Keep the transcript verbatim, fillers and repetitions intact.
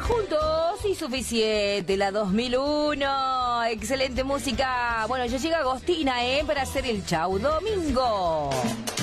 Juntos y suficiente, la dos mil uno. Excelente música. Bueno, ya llega Agostina, ¿eh? Para hacer el Chau Domingo.